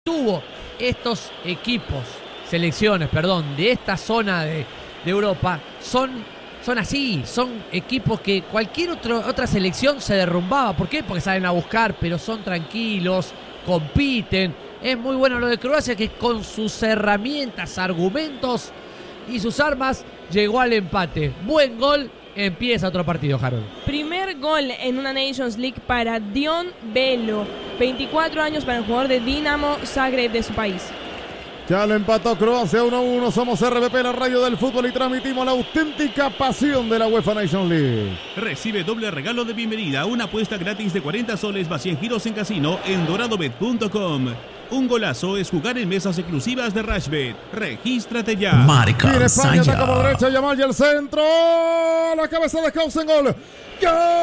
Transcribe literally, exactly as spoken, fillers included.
tuvo estos equipos, selecciones, perdón, de esta zona de, de Europa, son, son así, son equipos que cualquier otro, otra selección se derrumbaba. ¿Por qué? Porque salen a buscar, pero son tranquilos, compiten. Es muy bueno lo de Croacia, que con sus herramientas, argumentos y sus armas llegó al empate. Buen gol. Empieza otro partido, Harold. Primer gol en una Nations League para Dion Velo. veinticuatro años para el jugador de Dinamo Zagreb de su país. Ya lo empató Croacia uno a uno. Somos R B P, la radio del fútbol, y transmitimos la auténtica pasión de la UEFA Nations League. Recibe doble regalo de bienvenida, una apuesta gratis de cuarenta soles más cien giros en casino en doradobet punto com. Un golazo es jugar en mesas exclusivas de Rashbet. Regístrate ya. Marca España, ataca por derecha, Yamal y el centro. La cabeza de Hausen, gol. ¡Gol!